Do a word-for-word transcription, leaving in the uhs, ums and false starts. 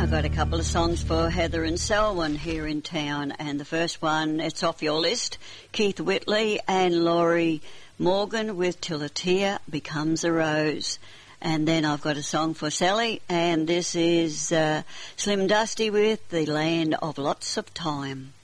I've got a couple of songs for Heather and Selwyn here in town, and the first one, it's off your list, Keith Whitley and Laurie Morgan with Till a Tear Becomes a Rose. And then I've got a song for Sally, and this is uh, Slim Dusty with The Land of Lots of Time.